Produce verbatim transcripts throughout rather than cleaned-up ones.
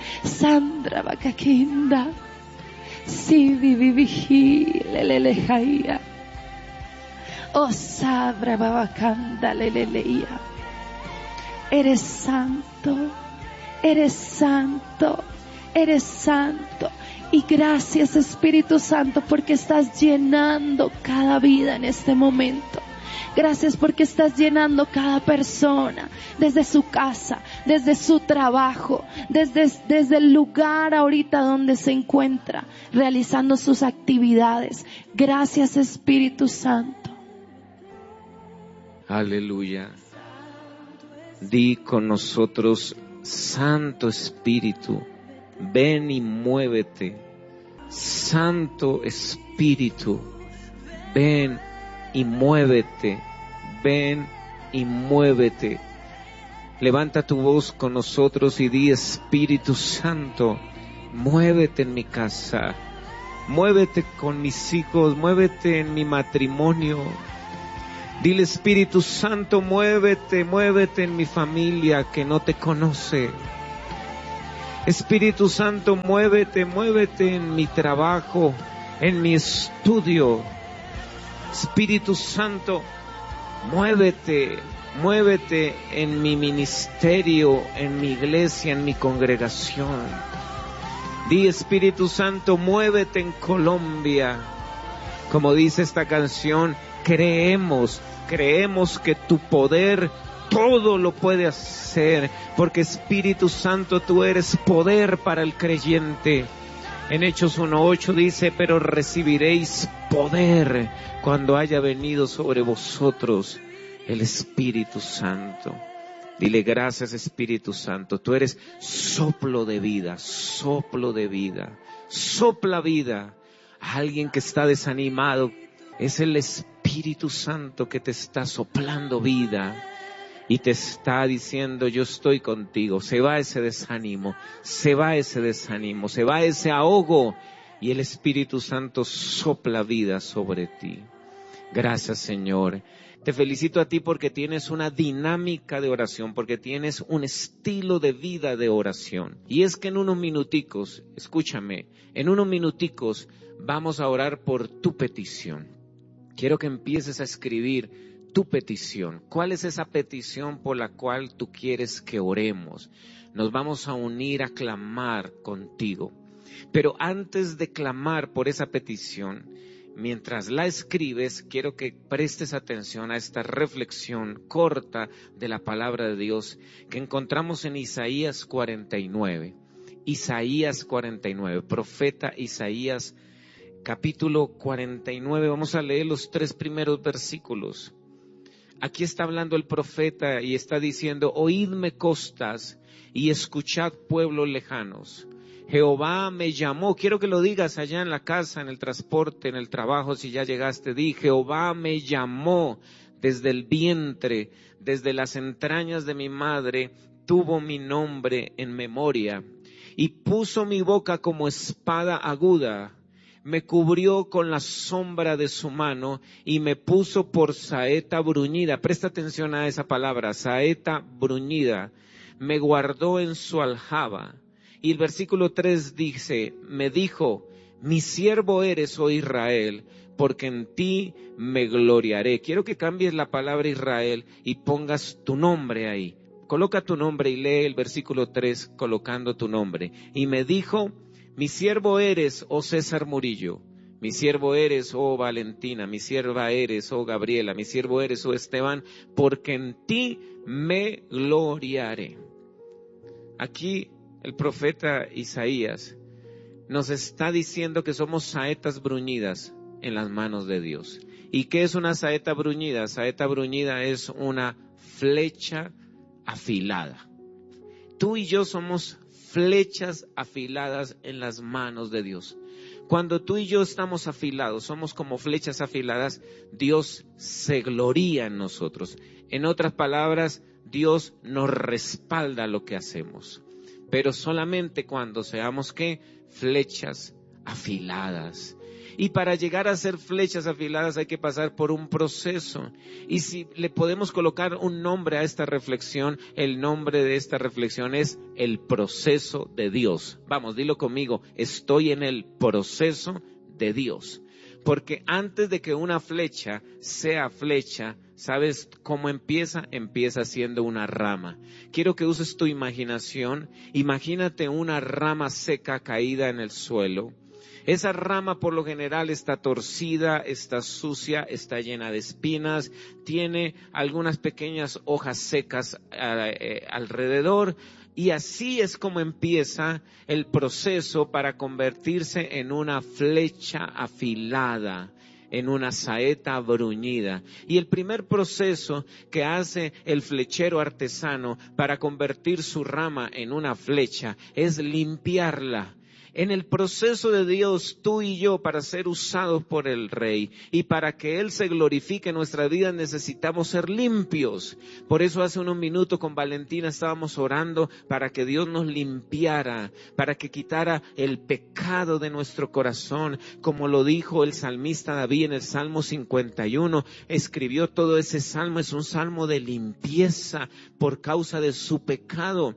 Sandra Bakakinda. Si vivi lelelejaia. Oh sabra babakanda leleleia. Eres santo, eres santo, eres santo. Y gracias Espíritu Santo porque estás llenando cada vida en este momento. Gracias porque estás llenando cada persona, desde su casa, desde su trabajo, desde, desde el lugar ahorita donde se encuentra, realizando sus actividades. Gracias Espíritu Santo. Aleluya. Di con nosotros, Santo Espíritu, ven y muévete. Santo Espíritu, ven y muévete, ven y muévete. Levanta tu voz con nosotros y di, Espíritu Santo, muévete en mi casa, muévete con mis hijos, muévete en mi matrimonio. Dile, Espíritu Santo, muévete, muévete en mi familia que no te conoce. Espíritu Santo, muévete, muévete en mi trabajo, en mi estudio. Espíritu Santo, muévete, muévete en mi ministerio, en mi iglesia, en mi congregación. Di, Espíritu Santo, muévete en Colombia. Como dice esta canción, creemos, creemos que tu poder todo lo puede hacer, porque Espíritu Santo, tú eres poder para el creyente. En Hechos uno ocho dice, pero recibiréis poder cuando haya venido sobre vosotros el Espíritu Santo. Dile, gracias Espíritu Santo, tú eres soplo de vida, soplo de vida, sopla vida a alguien que está desanimado. Es el Espíritu Santo que te está soplando vida y te está diciendo, yo estoy contigo. Se va ese desánimo, se va ese desánimo, se va ese ahogo y el Espíritu Santo sopla vida sobre ti. Gracias, Señor. Te felicito a ti porque tienes una dinámica de oración, porque tienes un estilo de vida de oración. Y es que en unos minuticos, escúchame, en unos minuticos vamos a orar por tu petición. Quiero que empieces a escribir tu petición. ¿Cuál es esa petición por la cual tú quieres que oremos? Nos vamos a unir a clamar contigo. Pero antes de clamar por esa petición, mientras la escribes, quiero que prestes atención a esta reflexión corta de la palabra de Dios que encontramos en Isaías cuarenta y nueve. Isaías cuarenta y nueve, profeta Isaías capítulo cuarenta y nueve. Vamos a leer los tres primeros versículos. Aquí está hablando el profeta y está diciendo, oídme costas y escuchad pueblos lejanos. Jehová me llamó. Quiero que lo digas allá en la casa, en el transporte, en el trabajo, si ya llegaste. Di, Jehová me llamó desde el vientre, desde las entrañas de mi madre, tuvo mi nombre en memoria y puso mi boca como espada aguda. Me cubrió con la sombra de su mano y me puso por saeta bruñida. Presta atención a esa palabra, saeta bruñida. Me guardó en su aljaba. Y el versículo tres dice, me dijo, mi siervo eres, oh Israel, porque en ti me gloriaré. Quiero que cambies la palabra Israel y pongas tu nombre ahí. Coloca tu nombre y lee el versículo tres colocando tu nombre. Y me dijo, mi siervo eres, oh César Murillo, mi siervo eres, oh Valentina, mi sierva eres, oh Gabriela, mi siervo eres, oh Esteban, porque en ti me gloriaré. Aquí el profeta Isaías nos está diciendo que somos saetas bruñidas en las manos de Dios. ¿Y qué es una saeta bruñida? Saeta bruñida es una flecha afilada. Tú y yo somos flechas afiladas en las manos de Dios. Cuando tú y yo estamos afilados, somos como flechas afiladas, Dios se gloría en nosotros. En otras palabras, Dios nos respalda lo que hacemos. Pero solamente cuando seamos, ¿qué? Flechas afiladas. Y para llegar a ser flechas afiladas hay que pasar por un proceso. Y si le podemos colocar un nombre a esta reflexión, el nombre de esta reflexión es el proceso de Dios. Vamos, dilo conmigo, estoy en el proceso de Dios. Porque antes de que una flecha sea flecha, ¿sabes cómo empieza? Empieza siendo una rama. Quiero que uses tu imaginación. Imagínate una rama seca caída en el suelo. Esa rama por lo general está torcida, está sucia, está llena de espinas, tiene algunas pequeñas hojas secas eh, alrededor. Y así es como empieza el proceso para convertirse en una flecha afilada, en una saeta bruñida. Y el primer proceso que hace el flechero artesano para convertir su rama en una flecha es limpiarla. En el proceso de Dios, tú y yo, para ser usados por el Rey y para que Él se glorifique en nuestra vida, necesitamos ser limpios. Por eso hace unos minutos con Valentina estábamos orando para que Dios nos limpiara, para que quitara el pecado de nuestro corazón. Como lo dijo el salmista David en el Salmo cincuenta y uno, escribió todo ese salmo, es un salmo de limpieza por causa de su pecado.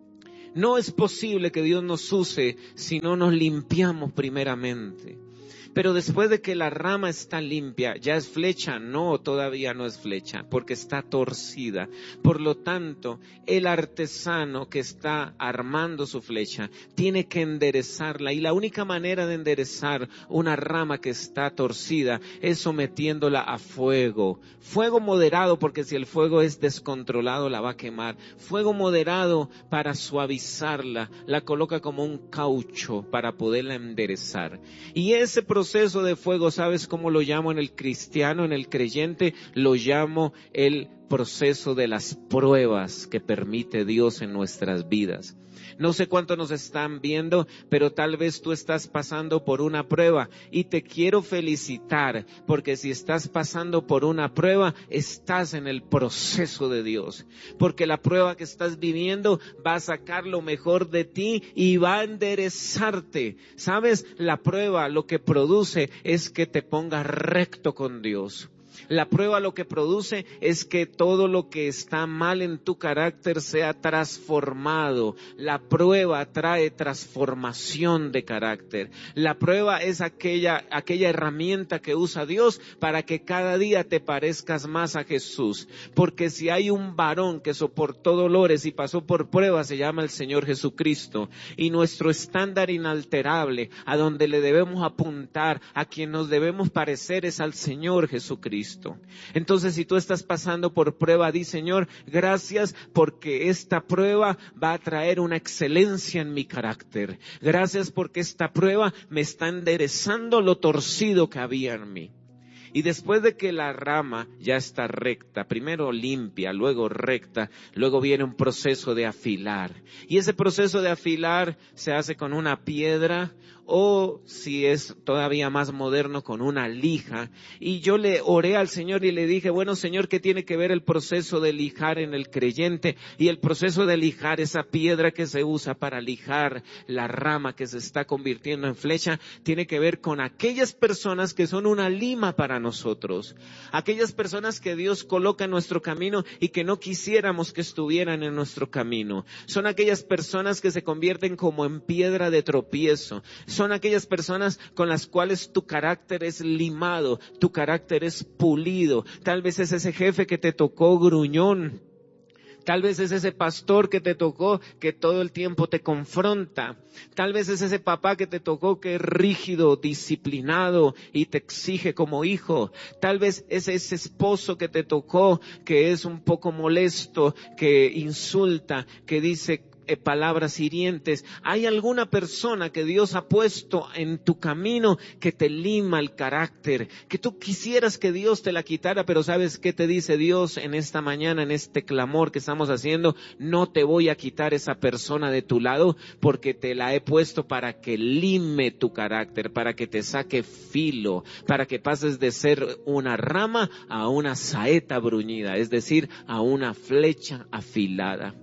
No es posible que Dios nos use si no nos limpiamos primeramente. Pero después de que la rama está limpia, ¿ya es flecha? No, todavía no es flecha, porque está torcida. Por lo tanto, el artesano que está armando su flecha tiene que enderezarla. Y la única manera de enderezar una rama que está torcida es sometiéndola a fuego. Fuego moderado, porque si el fuego es descontrolado la va a quemar. Fuego moderado para suavizarla. La coloca como un caucho para poderla enderezar. Y ese proceso proceso de fuego, ¿sabes cómo lo llamo en el cristiano, en el creyente? Lo llamo el proceso de las pruebas que permite Dios en nuestras vidas. No sé cuánto nos están viendo, pero tal vez tú estás pasando por una prueba y te quiero felicitar, porque si estás pasando por una prueba, estás en el proceso de Dios, porque la prueba que estás viviendo va a sacar lo mejor de ti y va a enderezarte. ¿Sabes? La prueba lo que produce es que te pongas recto con Dios. La prueba lo que produce es que todo lo que está mal en tu carácter sea transformado. La prueba trae transformación de carácter. La prueba es aquella, aquella herramienta que usa Dios para que cada día te parezcas más a Jesús. Porque si hay un varón que soportó dolores y pasó por pruebas, se llama el Señor Jesucristo. Y nuestro estándar inalterable, a donde le debemos apuntar, a quien nos debemos parecer, es al Señor Jesucristo. Entonces, si tú estás pasando por prueba, di: Señor, gracias porque esta prueba va a traer una excelencia en mi carácter. Gracias porque esta prueba me está enderezando lo torcido que había en mí. Y después de que la rama ya está recta, primero limpia, luego recta, luego viene un proceso de afilar. Y ese proceso de afilar se hace con una piedra o, si es todavía más moderno, con una lija. Y yo le oré al Señor y le dije: bueno, Señor, ¿qué tiene que ver el proceso de lijar en el creyente? Y el proceso de lijar, esa piedra que se usa para lijar la rama que se está convirtiendo en flecha, tiene que ver con aquellas personas que son una lima para nosotros. Aquellas personas que Dios coloca en nuestro camino y que no quisiéramos que estuvieran en nuestro camino. Son aquellas personas que se convierten como en piedra de tropiezo. Son aquellas personas con las cuales tu carácter es limado, tu carácter es pulido. Tal vez es ese jefe que te tocó gruñón. Tal vez es ese pastor que te tocó que todo el tiempo te confronta. Tal vez es ese papá que te tocó que es rígido, disciplinado y te exige como hijo. Tal vez es ese esposo que te tocó que es un poco molesto, que insulta, que dice Eh, palabras hirientes. Hay alguna persona que Dios ha puesto en tu camino que te lima el carácter, que tú quisieras que Dios te la quitara, pero ¿sabes qué te dice Dios en esta mañana, en este clamor que estamos haciendo? No te voy a quitar esa persona de tu lado, porque te la he puesto para que lime tu carácter, para que te saque filo, para que pases de ser una rama a una saeta bruñida, es decir, a una flecha afilada.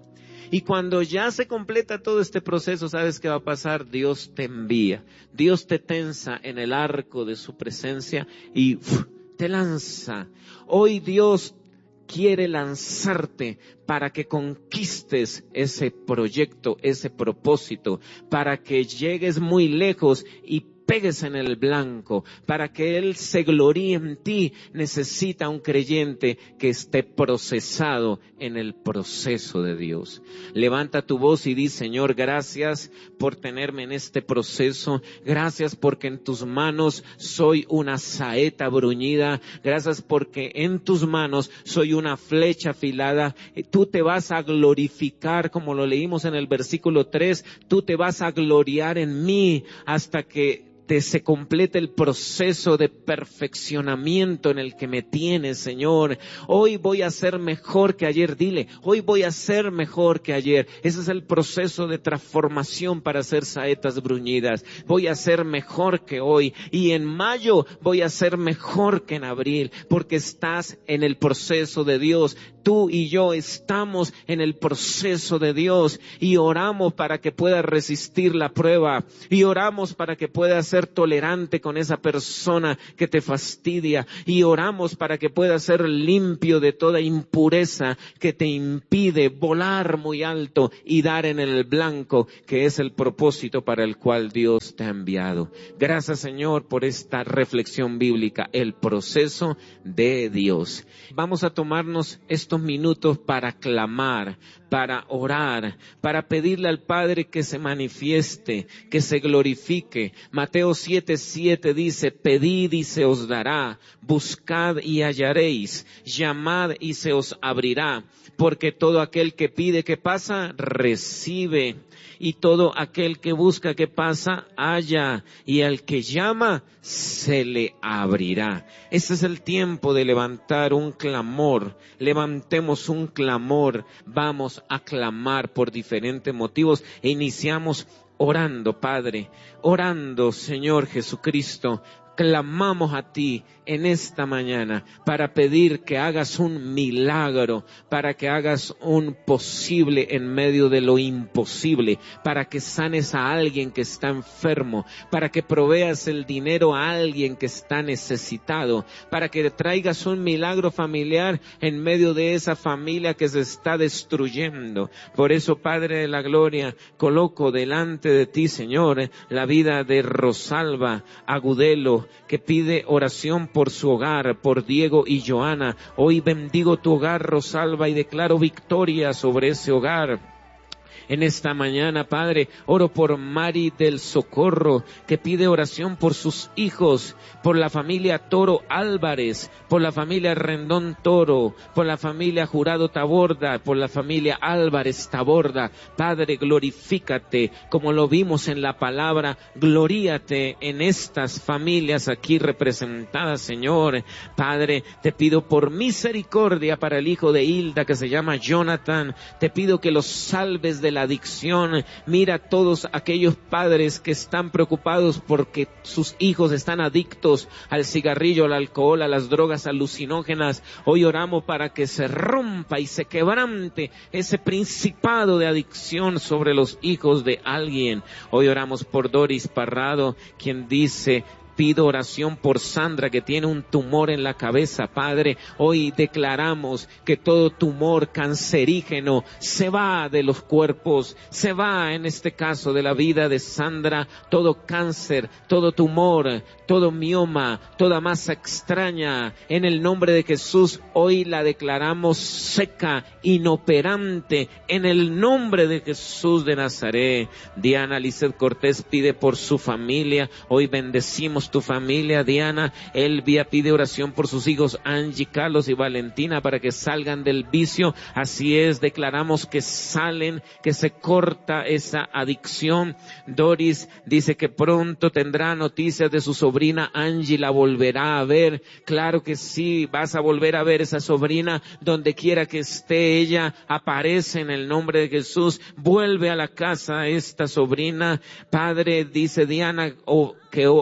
Y cuando ya se completa todo este proceso, ¿sabes qué va a pasar? Dios te envía, Dios te tensa en el arco de su presencia y ¡uf!, te lanza. Hoy Dios quiere lanzarte para que conquistes ese proyecto, ese propósito, para que llegues muy lejos y pegues en el blanco. Para que Él se gloríe en ti, necesita un creyente que esté procesado en el proceso de Dios. Levanta tu voz y di: Señor, gracias por tenerme en este proceso. Gracias porque en tus manos soy una saeta bruñida. Gracias porque en tus manos soy una flecha afilada. Tú te vas a glorificar, como lo leímos en el versículo tres. Tú te vas a gloriar en mí hasta que se complete el proceso de perfeccionamiento en el que me tienes, Señor. Hoy voy a ser mejor que ayer. Dile: hoy voy a ser mejor que ayer. Ese es el proceso de transformación para hacer saetas bruñidas. Voy a ser mejor que hoy. Y en mayo voy a ser mejor que en abril, porque estás en el proceso de Dios. Tú y yo estamos en el proceso de Dios y oramos para que puedas resistir la prueba, y oramos para que puedas ser tolerante con esa persona que te fastidia, y oramos para que puedas ser limpio de toda impureza que te impide volar muy alto y dar en el blanco, que es el propósito para el cual Dios te ha enviado. Gracias, Señor, por esta reflexión bíblica, el proceso de Dios. Vamos a tomarnos estos minutos para clamar, para orar, para pedirle al Padre que se manifieste, que se glorifique. Mateo siete siete dice: pedid y se os dará, buscad y hallaréis, llamad y se os abrirá, porque todo aquel que pide, ¿qué pasa? Recibe. Y todo aquel que busca, ¿qué pasa? Halla. Y al que llama, se le abrirá. Ese es el tiempo de levantar un clamor. Levantemos un clamor. Vamos a clamar por diferentes motivos e iniciamos orando, Padre. Orando, Señor Jesucristo. Clamamos a ti en esta mañana para pedir que hagas un milagro, para que hagas un posible en medio de lo imposible, para que sanes a alguien que está enfermo, para que proveas el dinero a alguien que está necesitado, para que traigas un milagro familiar en medio de esa familia que se está destruyendo. Por eso, Padre de la Gloria, coloco delante de ti, Señor, la vida de Rosalba Agudelo, que pide oración por su hogar, por Diego y Joana. Hoy bendigo tu hogar, Rosalba, y declaro victoria sobre ese hogar. En esta mañana, Padre, oro por Mari del Socorro, que pide oración por sus hijos, por la familia Toro Álvarez, por la familia Rendón Toro, por la familia Jurado Taborda, por la familia Álvarez Taborda. Padre, glorifícate, como lo vimos en la palabra, gloríate en estas familias aquí representadas, Señor. Padre, te pido por misericordia para el hijo de Hilda, que se llama Jonathan. Te pido que los salves de la adicción. Mira a todos aquellos padres que están preocupados porque sus hijos están adictos al cigarrillo, al alcohol, a las drogas alucinógenas. Hoy oramos para que se rompa y se quebrante ese principado de adicción sobre los hijos de alguien. Hoy oramos por Doris Parrado, quien dice: pido oración por Sandra, que tiene un tumor en la cabeza. Padre, hoy declaramos que todo tumor cancerígeno se va de los cuerpos, se va en este caso de la vida de Sandra. Todo cáncer, todo tumor, todo mioma, toda masa extraña, en el nombre de Jesús, hoy la declaramos seca, inoperante, en el nombre de Jesús de Nazaret. Diana Lizeth Cortés pide por su familia. Hoy bendecimos tu familia, Diana. Elvia pide oración por sus hijos Angie, Carlos y Valentina para que salgan del vicio. Así es, declaramos que salen, que se corta esa adicción. Doris dice que pronto tendrá noticias de su sobrina Angie, la volverá a ver. Claro que sí, vas a volver a ver esa sobrina donde quiera que esté ella. Aparece en el nombre de Jesús. Vuelve a la casa esta sobrina. Padre, dice Diana, oh, que oh, pide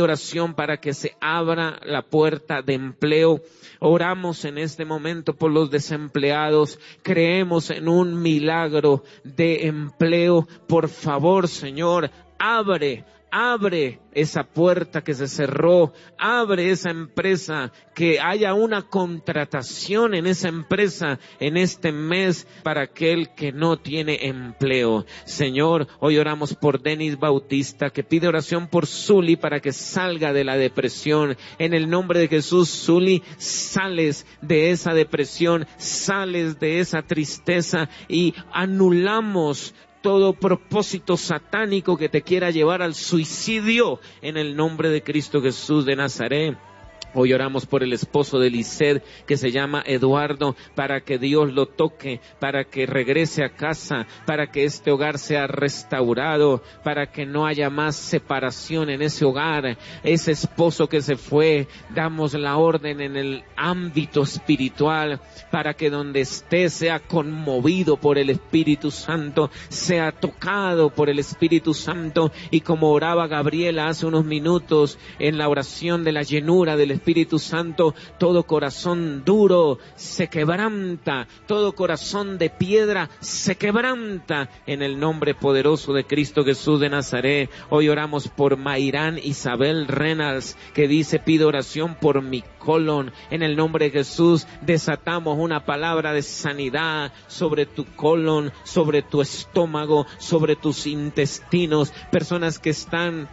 oración para que se abra la puerta de empleo. Oramos en este momento por los desempleados. Creemos en un milagro de empleo. Por favor, Señor, abre, abre esa puerta que se cerró, abre esa empresa, que haya una contratación en esa empresa en este mes para aquel que no tiene empleo. Señor, hoy oramos por Denis Bautista, que pide oración por Zuli para que salga de la depresión. En el nombre de Jesús, Zuli, sales de esa depresión, sales de esa tristeza y anulamos todo propósito satánico que te quiera llevar al suicidio en el nombre de Cristo Jesús de Nazaret. Hoy oramos por el esposo de Lisset, que se llama Eduardo, para que Dios lo toque, para que regrese a casa, para que este hogar sea restaurado, para que no haya más separación en ese hogar. Ese esposo que se fue, damos la orden en el ámbito espiritual, para que donde esté sea conmovido por el Espíritu Santo, sea tocado por el Espíritu Santo, y como oraba Gabriela hace unos minutos en la oración de la llenura del Espíritu Espíritu Santo, todo corazón duro se quebranta, todo corazón de piedra se quebranta en el nombre poderoso de Cristo Jesús de Nazaret. Hoy oramos por Mayrán Isabel Reynolds, que dice: pido oración por mi colon. En el nombre de Jesús desatamos una palabra de sanidad sobre tu colon, sobre tu estómago, sobre tus intestinos. Personas que están